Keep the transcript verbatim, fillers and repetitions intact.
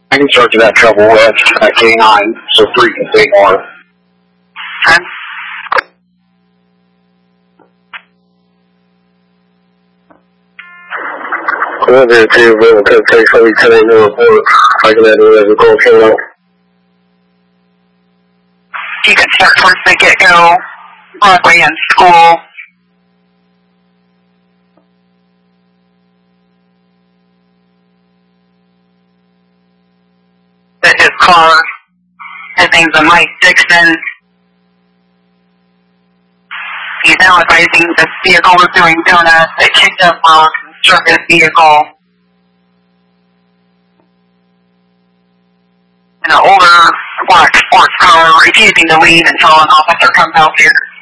I can start to that trouble with at K nine, so three can stay north. Okay. one zero two, Bravo ten thirty-seven, ten eight, no report. I can add it as a call channel. You can start towards the get-go, Broadway and school. That his car, his name's a Mike Dixon. He's now advising this vehicle was doing donuts. It kicked up while a constructed vehicle. An older black sports car refusing to leave until an officer comes out here.